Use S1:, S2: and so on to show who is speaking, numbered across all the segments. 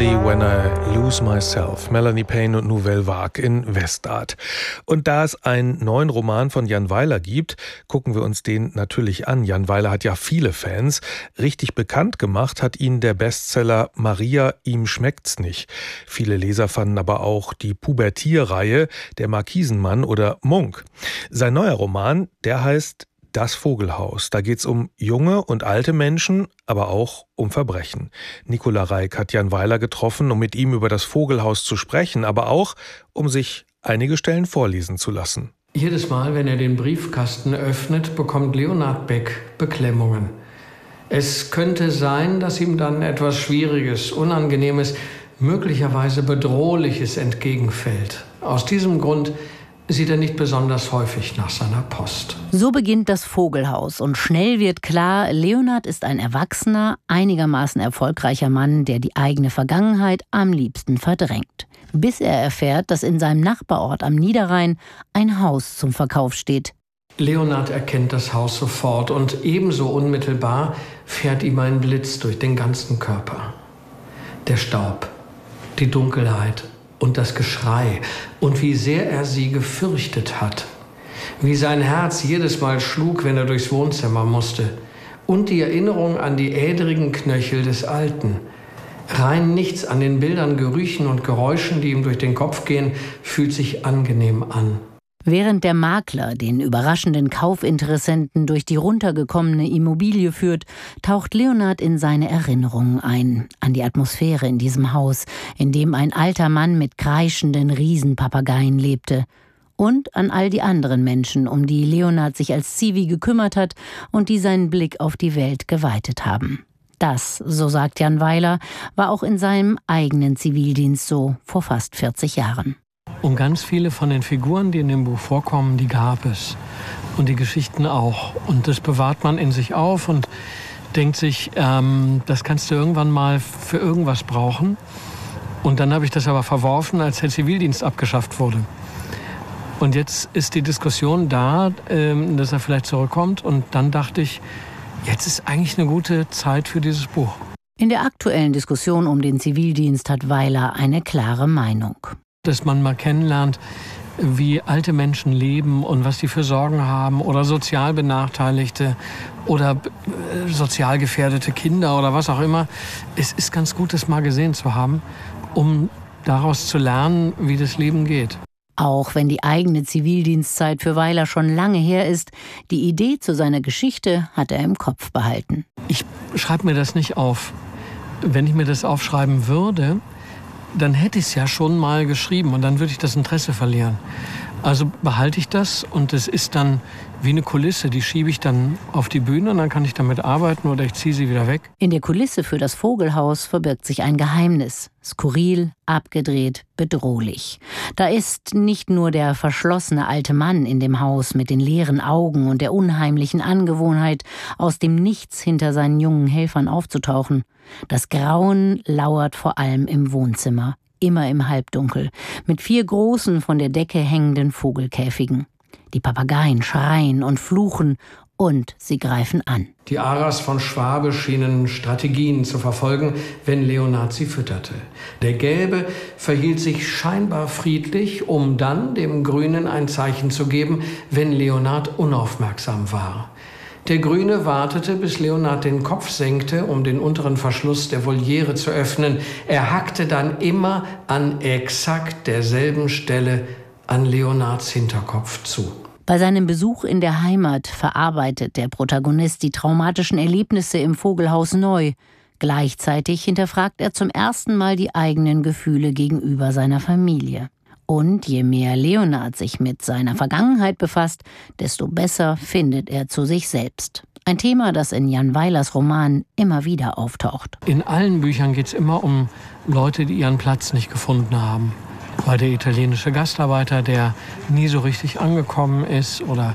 S1: Only When I Lose Myself. Melanie Payne und Nouvelle Vague in Westart. Und da es einen neuen Roman von Jan Weiler gibt, gucken wir uns den natürlich an. Jan Weiler hat ja viele Fans. Richtig bekannt gemacht hat ihn der Bestseller Maria, ihm schmeckt's nicht. Viele Leser fanden aber auch die Pubertierreihe Der Markisenmann oder Munk. Sein neuer Roman, der heißt Das Vogelhaus. Da geht's um junge und alte Menschen, aber auch um Verbrechen. Nicola Reik hat Jan Weiler getroffen, um mit ihm über das Vogelhaus zu sprechen, aber auch, um sich einige Stellen vorlesen zu lassen.
S2: Jedes Mal, wenn er den Briefkasten öffnet, bekommt Leonhard Beck Beklemmungen. Es könnte sein, dass ihm dann etwas Schwieriges, Unangenehmes, möglicherweise Bedrohliches entgegenfällt. Aus diesem Grund sieht er nicht besonders häufig nach seiner Post.
S3: So beginnt das Vogelhaus und schnell wird klar, Leonhard ist ein erwachsener, einigermaßen erfolgreicher Mann, der die eigene Vergangenheit am liebsten verdrängt. Bis er erfährt, dass in seinem Nachbarort am Niederrhein ein Haus zum Verkauf steht.
S2: Leonhard erkennt das Haus sofort und ebenso unmittelbar fährt ihm ein Blitz durch den ganzen Körper. Der Staub, die Dunkelheit und das Geschrei und wie sehr er sie gefürchtet hat. Wie sein Herz jedes Mal schlug, wenn er durchs Wohnzimmer musste. Und die Erinnerung an die ädrigen Knöchel des Alten. Rein nichts an den Bildern, Gerüchen und Geräuschen, die ihm durch den Kopf gehen, fühlt sich angenehm an.
S3: Während der Makler den überraschenden Kaufinteressenten durch die runtergekommene Immobilie führt, taucht Leonhard in seine Erinnerungen ein, an die Atmosphäre in diesem Haus, in dem ein alter Mann mit kreischenden Riesenpapageien lebte, und an all die anderen Menschen, um die Leonhard sich als Zivi gekümmert hat und die seinen Blick auf die Welt geweitet haben. Das, so sagt Jan Weiler, war auch in seinem eigenen Zivildienst so vor fast 40 Jahren.
S2: Und ganz viele von den Figuren, die in dem Buch vorkommen, die gab es. Und die Geschichten auch. Und das bewahrt man in sich auf und denkt sich, das kannst du irgendwann mal für irgendwas brauchen. Und dann habe ich das aber verworfen, als der Zivildienst abgeschafft wurde. Und jetzt ist die Diskussion da, dass er vielleicht zurückkommt. Und dann dachte ich, jetzt ist eigentlich eine gute Zeit für dieses Buch.
S3: In der aktuellen Diskussion um den Zivildienst hat Weiler eine klare Meinung.
S2: Dass man mal kennenlernt, wie alte Menschen leben und was die für Sorgen haben oder sozial Benachteiligte oder sozial gefährdete Kinder oder was auch immer. Es ist ganz gut, das mal gesehen zu haben, um daraus zu lernen, wie das Leben geht.
S3: Auch wenn die eigene Zivildienstzeit für Weiler schon lange her ist, die Idee zu seiner Geschichte hat er im Kopf behalten.
S2: Ich schreibe mir das nicht auf. Wenn ich mir das aufschreiben würde, dann hätte ich es ja schon mal geschrieben und dann würde ich das Interesse verlieren. Also behalte ich das und es ist dann wie eine Kulisse, die schiebe ich dann auf die Bühne und dann kann ich damit arbeiten oder ich ziehe sie wieder weg.
S3: In der Kulisse für das Vogelhaus verbirgt sich ein Geheimnis. Skurril, abgedreht, bedrohlich. Da ist nicht nur der verschlossene alte Mann in dem Haus mit den leeren Augen und der unheimlichen Angewohnheit, aus dem Nichts hinter seinen jungen Helfern aufzutauchen. Das Grauen lauert vor allem im Wohnzimmer, immer im Halbdunkel, mit 4 großen von der Decke hängenden Vogelkäfigen. Die Papageien schreien und fluchen und sie greifen an.
S2: Die Aras von Schwabe schienen Strategien zu verfolgen, wenn Leonhard sie fütterte. Der Gelbe verhielt sich scheinbar friedlich, um dann dem Grünen ein Zeichen zu geben, wenn Leonhard unaufmerksam war. Der Grüne wartete, bis Leonhard den Kopf senkte, um den unteren Verschluss der Voliere zu öffnen. Er hackte dann immer an exakt derselben Stelle an Leonhards Hinterkopf zu.
S3: Bei seinem Besuch in der Heimat verarbeitet der Protagonist die traumatischen Erlebnisse im Vogelhaus neu. Gleichzeitig hinterfragt er zum ersten Mal die eigenen Gefühle gegenüber seiner Familie. Und je mehr Leonhard sich mit seiner Vergangenheit befasst, desto besser findet er zu sich selbst. Ein Thema, das in Jan Weilers Roman immer wieder auftaucht.
S2: In allen Büchern geht es immer um Leute, die ihren Platz nicht gefunden haben. War der italienische Gastarbeiter, der nie so richtig angekommen ist, oder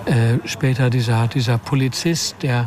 S2: später dieser Polizist, der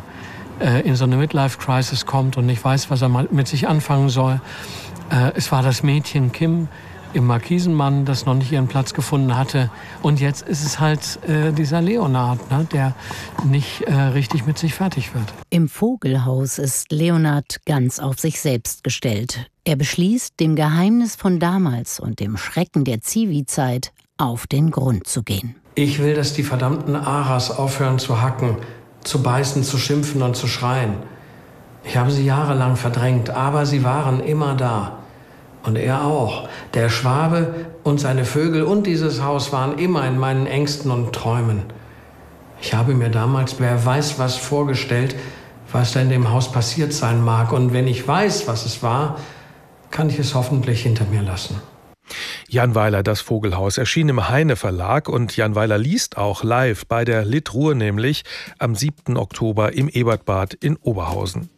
S2: in so eine Midlife-Crisis kommt und nicht weiß, was er mit sich anfangen soll. Es war das Mädchen Kim im Markisenmann, das noch nicht ihren Platz gefunden hatte. Und jetzt ist es halt dieser Leonhard, ne, der nicht richtig mit sich fertig wird.
S3: Im Vogelhaus ist Leonhard ganz auf sich selbst gestellt. Er beschließt, dem Geheimnis von damals und dem Schrecken der Zivi-Zeit auf den Grund zu gehen.
S2: Ich will, dass die verdammten Aras aufhören zu hacken, zu beißen, zu schimpfen und zu schreien. Ich habe sie jahrelang verdrängt, aber sie waren immer da. Und er auch. Der Schwabe und seine Vögel und dieses Haus waren immer in meinen Ängsten und Träumen. Ich habe mir damals, wer weiß was, vorgestellt, was da in dem Haus passiert sein mag. Und wenn ich weiß, was es war, kann ich es hoffentlich hinter mir lassen.
S1: Jan Weiler, das Vogelhaus, erschien im Heine Verlag und Jan Weiler liest auch live bei der Litruhr, nämlich am 7. Oktober im Ebertbad in Oberhausen.